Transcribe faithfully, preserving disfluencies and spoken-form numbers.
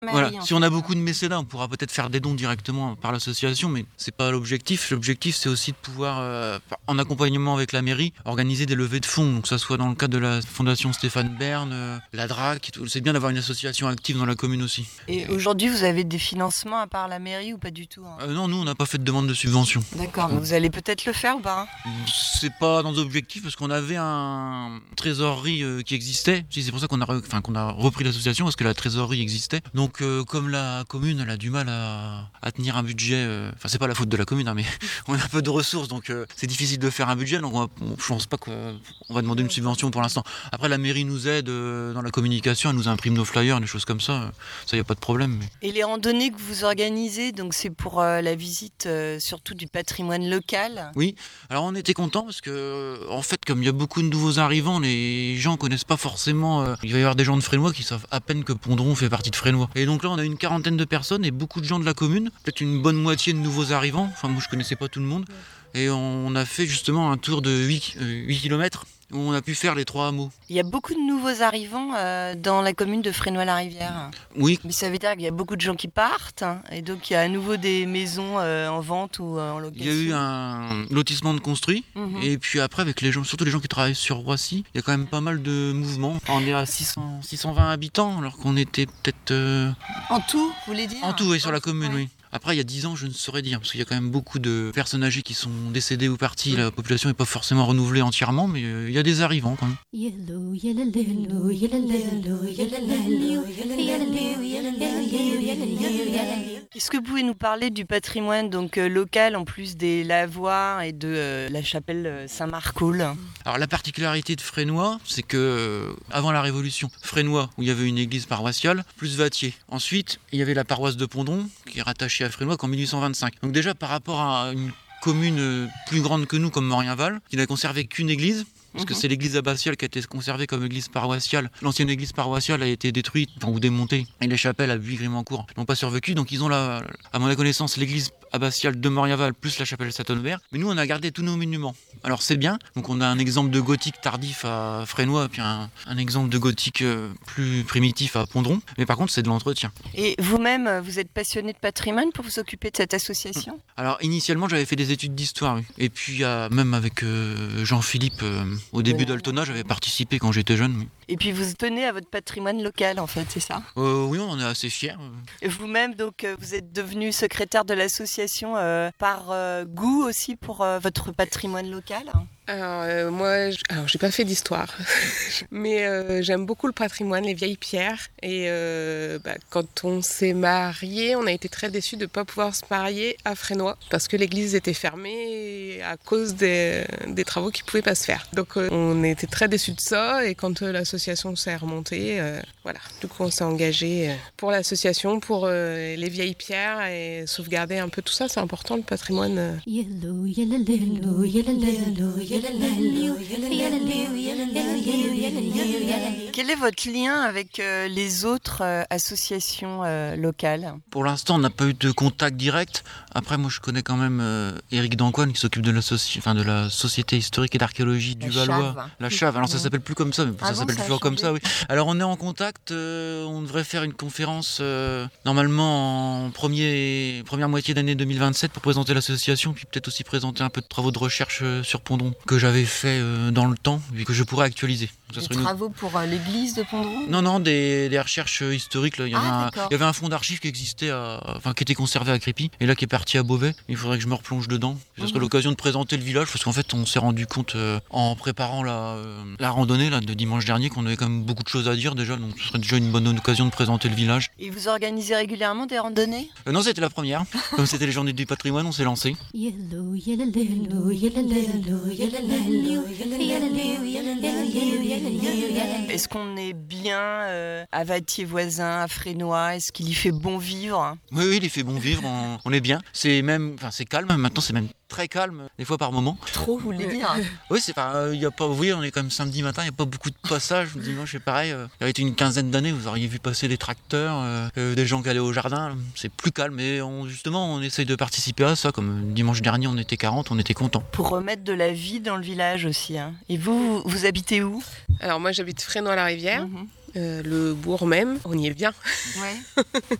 Voilà. Si on a beaucoup de mécénats, on pourra peut-être faire des dons directement par l'association, mais c'est pas l'objectif. L'objectif, c'est aussi de pouvoir, euh, en accompagnement avec la mairie, organiser des levées de fonds. Donc, que ça soit dans le cadre de la fondation Stéphane Bern, euh, la D R A C. C'est bien d'avoir une association active dans la commune aussi. Et aujourd'hui, vous avez des financements à part la mairie ou pas du tout, hein? euh, Non, nous, on n'a pas fait de demande de subvention. D'accord, mais vous allez peut-être le faire ou pas, hein? C'est pas dans nos objectifs parce qu'on avait un trésorerie euh, qui existait. C'est pour ça qu'on a, re... enfin, qu'on a repris l'association parce que la trésorerie existait. Donc Donc euh, comme la commune elle a du mal à, à tenir un budget, euh, enfin c'est pas la faute de la commune hein, mais on a un peu de ressources donc euh, c'est difficile de faire un budget donc on va, on, je pense pas qu'on va demander une subvention pour l'instant. Après la mairie nous aide euh, dans la communication, elle nous imprime nos flyers, des choses comme ça, ça y a pas de problème. Mais... Et les randonnées que vous organisez, donc c'est pour euh, la visite euh, surtout du patrimoine local? Oui, alors on était contents parce que en fait comme il y a beaucoup de nouveaux arrivants, les gens connaissent pas forcément, euh, il va y avoir des gens de Fresnois qui savent à peine que Pondron fait partie de Fresnois. Et donc là, on a une quarantaine de personnes et beaucoup de gens de la commune, peut-être une bonne moitié de nouveaux arrivants. Enfin, moi, je connaissais pas tout le monde. Et on a fait justement un tour de huit kilomètres où on a pu faire les trois hameaux. Il y a beaucoup de nouveaux arrivants euh, dans la commune de Fresnoy-la-Rivière. Oui. Mais ça veut dire qu'il y a beaucoup de gens qui partent hein, et donc il y a à nouveau des maisons euh, en vente ou euh, en location. Il y a eu un lotissement de construit mm-hmm. et puis après avec les gens, surtout les gens qui travaillent sur Roissy, il y a quand même pas mal de mouvements. On est à six cents, six cent vingt habitants alors qu'on était peut-être... Euh... En tout, vous voulez dire? En tout, oui, sur la commune, oui. Après, il y a dix ans, je ne saurais dire, parce qu'il y a quand même beaucoup de personnes âgées qui sont décédées ou parties. La population n'est pas forcément renouvelée entièrement, mais euh, il y a des arrivants quand même. Est-ce que vous pouvez nous parler du patrimoine donc, euh, local, en plus des lavoirs et de euh, la chapelle Saint-Marcoul? Alors la particularité de Fresnoy, c'est que euh, avant la Révolution, Fresnoy, où il y avait une église paroissiale, plus Vattier. Ensuite, il y avait la paroisse de Pondron, qui est rattachée à Fresnoy qu'en mille huit cent vingt-cinq. Donc déjà, par rapport à une commune plus grande que nous, comme Morienval, qui n'a conservé qu'une église, parce que c'est l'église abbatiale qui a été conservée comme église paroissiale. L'ancienne église paroissiale a été détruite enfin, ou démontée. Et les chapelles à Buis-Grimancourt n'ont pas survécu. Donc ils ont, la, à mon connaissance, l'église abbatiale de Morienval plus la chapelle Saint-Honoré. Mais nous, on a gardé tous nos monuments. Alors c'est bien. Donc on a un exemple de gothique tardif à Fresnoy, puis un, un exemple de gothique plus primitif à Pondron. Mais par contre, c'est de l'entretien. Et vous-même, vous êtes passionné de patrimoine pour vous occuper de cette association? Alors initialement, j'avais fait des études d'histoire. Oui. Et puis euh, même avec euh, Jean-Philippe... Euh, Au début d'Altona, j'avais participé quand j'étais jeune. Oui. Et puis vous tenez à votre patrimoine local, en fait, c'est ça? euh, Oui, on en est assez fiers. Et vous-même, donc, vous êtes devenu secrétaire de l'association euh, par euh, goût aussi pour euh, votre patrimoine local? Alors euh, moi, j'... alors j'ai pas fait d'histoire, mais euh, j'aime beaucoup le patrimoine, les vieilles pierres. Et euh, bah, quand on s'est mariés, on a été très déçus de ne pas pouvoir se marier à Fresnoy parce que l'église était fermée à cause des, des travaux qui pouvaient pas se faire. Donc euh, on était très déçus de ça. Et quand euh, l'association s'est remontée, euh, voilà, du coup on s'est engagé pour l'association, pour euh, les vieilles pierres et sauvegarder un peu tout ça. C'est important le patrimoine. Yellow, yellow, yellow, yellow, yellow, yellow. Quel est votre lien avec euh, les autres euh, associations euh, locales? Pour l'instant, on n'a pas eu de contact direct. Après, moi, je connais quand même euh, Éric Dancoine qui s'occupe de la, soci... enfin, de la Société historique et d'archéologie du Valois. Chave. La Chave. Alors, ça mmh. s'appelle plus comme ça, mais ah ça bon, s'appelle ça toujours comme ça, oui. Alors, on est en contact. Euh, on devrait faire une conférence euh, normalement en premier... première moitié d'année deux mille vingt-sept pour présenter l'association, puis peut-être aussi présenter un peu de travaux de recherche euh, sur Pondron que j'avais fait euh, dans le temps et que je pourrais actualiser. Ça des travaux une... pour euh, l'église de Pondron? Non, non, des, des recherches historiques. Là. Il, y ah, un, il y avait un fonds d'archives qui existait, à, enfin qui était conservé à Crépy, et là qui est parti à Beauvais. Il faudrait que je me replonge dedans. Ça serait mmh. l'occasion de présenter le village, parce qu'en fait, on s'est rendu compte euh, en préparant la, euh, la randonnée là, de dimanche dernier qu'on avait quand même beaucoup de choses à dire déjà, donc ce serait déjà une bonne occasion de présenter le village. Et vous organisez régulièrement des randonnées? euh, Non, c'était la première. Comme c'était les journées du patrimoine, on s'est lancé. Yellow, yellow, yellow, yellow, yellow, yellow, est-ce qu'on est bien euh, à Vattier voisin, à Fresnoy? Est-ce qu'il y fait bon vivre? Oui, oui, il y fait bon vivre, on, on est bien. C'est même, enfin c'est calme, maintenant c'est même très calme, des fois par moment. Trop, vous voulez dire? Oui, c'est pas, euh, y a pas, oui, on est quand même samedi matin, il n'y a pas beaucoup de passages. Dimanche, c'est pareil. Euh, il y avait une quinzaine d'années, vous auriez vu passer des tracteurs, euh, euh, des gens qui allaient au jardin. C'est plus calme, mais on, justement, on essaye de participer à ça. Comme dimanche dernier, on était quarante, on était contents. Pour remettre de la vie dans le village aussi. Hein. Et vous, vous, vous habitez où? Alors moi, j'habite Fresnoy-la-Rivière. Mm-hmm. Euh, le bourg même, on y est bien. Ouais.